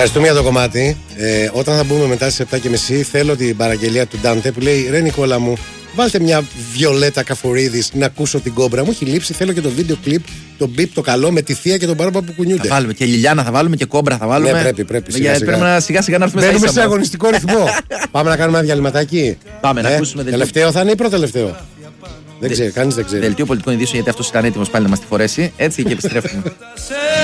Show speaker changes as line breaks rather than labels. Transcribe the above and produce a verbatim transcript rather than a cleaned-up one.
Ευχαριστούμε για το κομμάτι. Ε, όταν θα μπούμε μετά στις επτά και μισή, θέλω την παραγγελία του Ντάντε που λέει: Ρε Νικόλα μου, βάλτε μια Βιολέτα Καφορίδης να ακούσω την κόμπρα. Μου έχει λείψει. Θέλω και το βίντεο κλιπ, το μπιπ, το καλό με τη θεία και τον Μπάρμπα που κουνιούνται.
Θα βάλουμε και Λιλιάνα, θα βάλουμε και κόμπρα, θα βάλουμε.
Ναι, πρέπει, πρέπει. Σιγά,
σιγά, πρέπει να σιγά σιγά να έρθουμε
Μπαίνουμε σε αγωνιστικό ρυθμό. Πάμε να κάνουμε ένα διαλυματάκι.
Πάμε
ε,
να ακούσουμε.
Τελευταίο θα είναι ή προτελευταίο? Δεν ξέρει, κανείς δεν ξέρει.
Δελτίο πολιτικών ειδήσεων, γιατί αυτό ήταν έτοιμο πάλι να μα τη φορέσει. Έτσι και επιστρέφουμε.